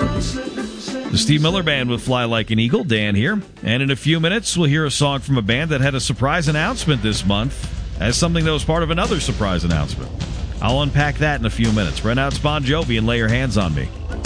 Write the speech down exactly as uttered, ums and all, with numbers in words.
The Steve Miller Band with Fly Like an Eagle. Dan here. And in a few minutes, we'll hear a song from a band that had a surprise announcement this month as something that was part of another surprise announcement. I'll unpack that in a few minutes. Right now, it's Bon Jovi and Lay Your Hands on Me.